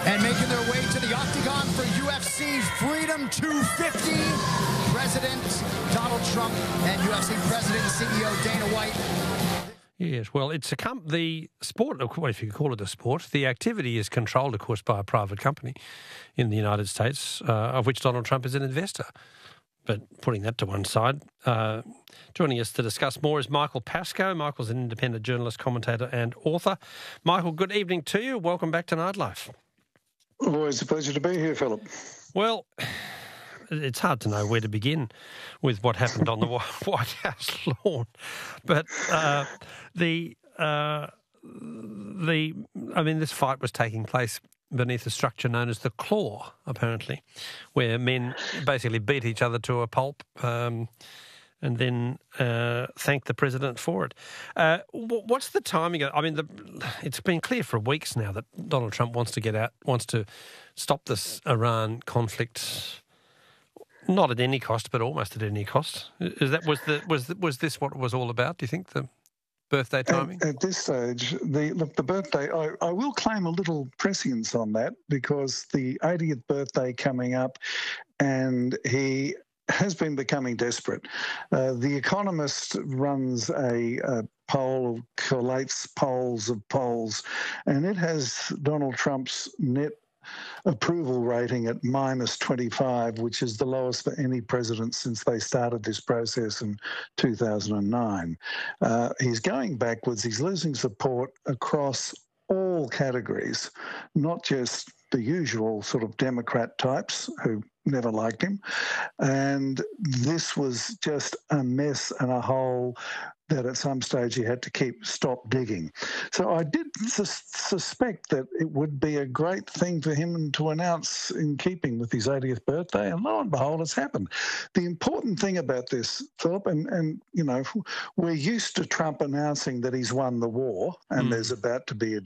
And making their way to the octagon for UFC Freedom 250, President Donald Trump and UFC President and CEO Dana White. Yes, well, it's the sport, well, if you could call it a sport, the activity is controlled, of course, by a private company in the United States, of which Donald Trump is an investor. But putting that to one side, joining us to discuss more is Michael Pascoe. Michael's an independent journalist, commentator and author. Michael, good evening to you. Welcome back to Nightlife. Always a pleasure to be here, Philip. Well, it's hard to know where to begin with what happened on the White House lawn, but this fight was taking place beneath a structure known as the Claw, apparently, where men basically beat each other to a pulp and then thanked the president for it. What's the timing? I mean, it's been clear for weeks now that Donald Trump wants to stop this Iran conflict. Not at any cost, but almost at any cost. Was this what it was all about? Do you think, the birthday timing? At this stage, the birthday, I will claim a little prescience on that because the 80th birthday coming up, and he has been becoming desperate. The Economist runs a poll, collates polls of polls, and it has Donald Trump's net approval rating at -25, which is the lowest for any president since they started this process in 2009. He's going backwards. He's losing support across all categories, not just the usual sort of Democrat types who never liked him. And this was just a mess and a hole that at some stage he had to stop digging. So I did suspect that it would be a great thing for him to announce in keeping with his 80th birthday, and lo and behold, it's happened. The important thing about this, Philip, and you know, we're used to Trump announcing that he's won the war and there's about to be a